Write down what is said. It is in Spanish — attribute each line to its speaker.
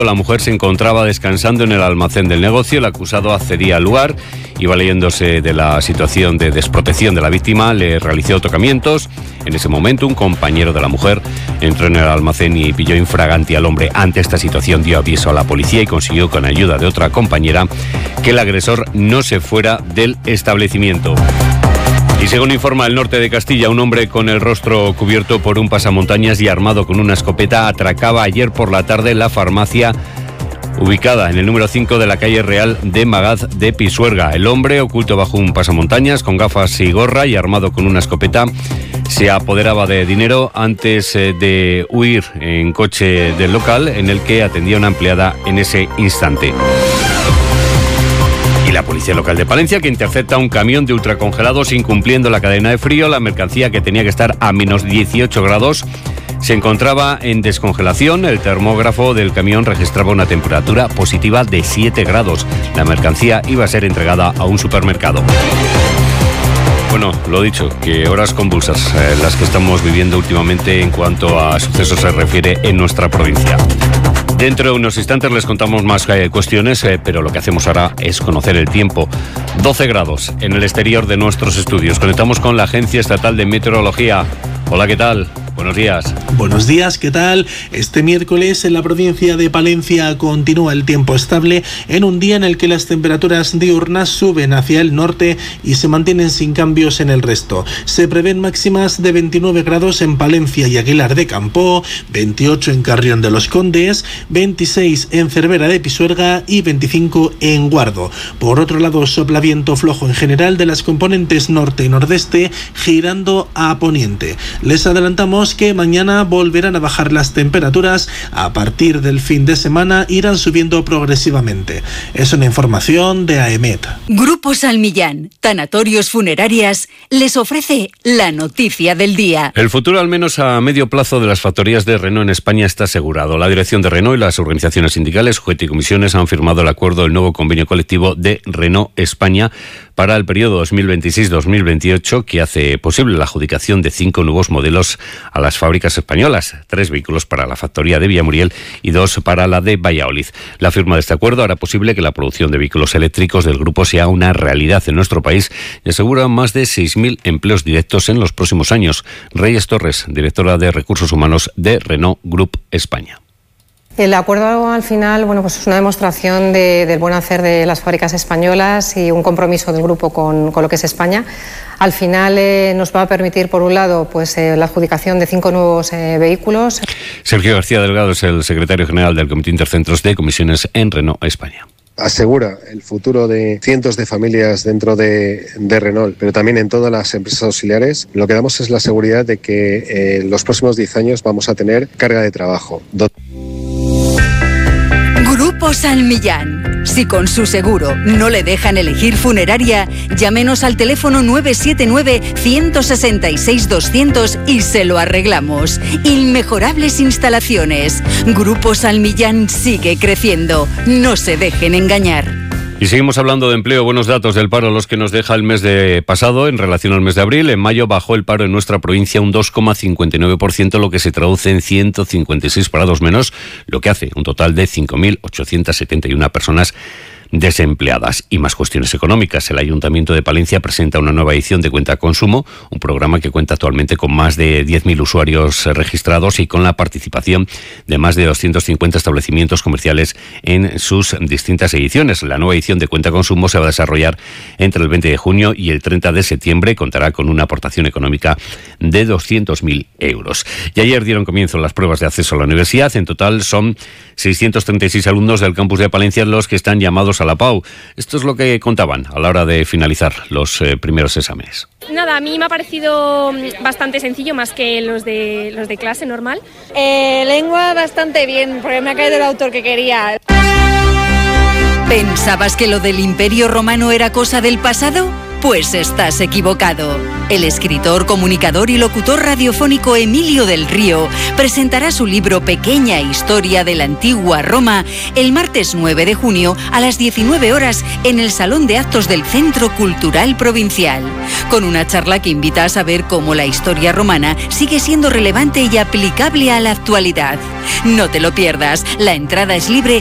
Speaker 1: La mujer se encontraba descansando en el almacén del negocio. El acusado accedía al lugar y, valiéndose de la situación de desprotección de la víctima, le realizó tocamientos. En ese momento, un compañero de la mujer entró en el almacén y pilló infraganti al hombre. Ante esta situación, dio aviso a la policía y consiguió, con ayuda de otra compañera, que el agresor no se fuera del establecimiento. Y según informa El Norte de Castilla, un hombre con el rostro cubierto por un pasamontañas y armado con una escopeta atracaba ayer por la tarde la farmacia ubicada en el número 5 de la calle Real de Magaz de Pisuerga. El hombre, oculto bajo un pasamontañas, con gafas y gorra y armado con una escopeta, se apoderaba de dinero antes de huir en coche del local en el que atendía una empleada en ese instante. Y la policía local de Palencia, que intercepta un camión de ultracongelados incumpliendo la cadena de frío. La mercancía, que tenía que estar a menos 18 grados, se encontraba en descongelación. El termógrafo del camión registraba una temperatura positiva de 7 grados. La mercancía iba a ser entregada a un supermercado. Bueno, lo dicho, que horas convulsas las que estamos viviendo últimamente en cuanto a sucesos se refiere en nuestra provincia. Dentro de unos instantes les contamos más cuestiones, pero lo que hacemos ahora es conocer el tiempo. 12 grados en el exterior de nuestros estudios. Conectamos con la Agencia Estatal de Meteorología. Hola, ¿qué tal? Buenos días.
Speaker 2: Buenos días, ¿qué tal? Este miércoles en la provincia de Palencia continúa el tiempo estable en un día en el que las temperaturas diurnas suben hacia el norte y se mantienen sin cambios en el resto. Se prevén máximas de 29 grados en Palencia y Aguilar de Campo, 28 en Carrión de los Condes, 26 en Cervera de Pisuerga y 25 en Guardo. Por otro lado, sopla viento flojo en general de las componentes norte y nordeste, girando a poniente. Les adelantamos que mañana volverán a bajar las temperaturas. A partir del fin de semana irán subiendo progresivamente. Es una información de AEMET.
Speaker 3: Grupo Salmillán, Tanatorios Funerarias, les ofrece la noticia del día.
Speaker 1: El futuro, al menos a medio plazo, de las factorías de Renault en España está asegurado. La dirección de Renault y las organizaciones sindicales, UGT y comisiones han firmado el acuerdo del nuevo convenio colectivo de Renault España para el periodo 2026-2028, que hace posible la adjudicación de 5 nuevos modelos a las fábricas españolas, 3 vehículos para la factoría de Villamuriel y 2 para la de Valladolid. La firma de este acuerdo hará posible que la producción de vehículos eléctricos del grupo sea una realidad en nuestro país y asegura más de 6.000 empleos directos en los próximos años. Reyes Torres, directora de Recursos Humanos de Renault Group España.
Speaker 4: El acuerdo al final, pues es una demostración del buen hacer de las fábricas españolas y un compromiso del grupo con lo que es España. Al final nos va a permitir, por un lado, la adjudicación de 5 nuevos vehículos.
Speaker 1: Sergio García Delgado es el secretario general del Comité Intercentros de Comisiones en Renault España.
Speaker 5: Asegura el futuro de cientos de familias dentro de Renault, pero también en todas las empresas auxiliares. Lo que damos es la seguridad de que en los próximos 10 años vamos a tener carga de trabajo.
Speaker 3: Grupo Salmillán. Si con su seguro no le dejan elegir funeraria, llámenos al teléfono 979-166-200 y se lo arreglamos. Inmejorables instalaciones. Grupo Salmillán sigue creciendo. No se dejen engañar.
Speaker 1: Y seguimos hablando de empleo. Buenos datos del paro los que nos deja el mes de pasado en relación al mes de abril. En mayo bajó el paro en nuestra provincia un 2,59%, lo que se traduce en 156 parados menos, lo que hace un total de 5.871 personas desempleadas. Y más cuestiones económicas. El Ayuntamiento de Palencia presenta una nueva edición de Cuenta Consumo, un programa que cuenta actualmente con más de 10.000 usuarios registrados y con la participación de más de 250 establecimientos comerciales en sus distintas ediciones. La nueva edición de Cuenta Consumo se va a desarrollar entre el 20 de junio y el 30 de septiembre. Contará con una aportación económica de 200.000 euros. Y ayer dieron comienzo las pruebas de acceso a la universidad. En total son 636 alumnos del campus de Palencia los que están llamados a la PAU. Esto es lo que contaban a la hora de finalizar los primeros exámenes.
Speaker 6: Nada, a mí me ha parecido bastante sencillo, más que los de clase normal.
Speaker 7: Lengua bastante bien, porque me ha caído el autor que quería.
Speaker 3: ¿Pensabas que lo del Imperio Romano era cosa del pasado? Pues estás equivocado. El escritor, comunicador y locutor radiofónico Emilio del Río presentará su libro Pequeña Historia de la Antigua Roma el martes 9 de junio a las 19 horas en el Salón de Actos del Centro Cultural Provincial, con una charla que invita a saber cómo la historia romana sigue siendo relevante y aplicable a la actualidad. No te lo pierdas, la entrada es libre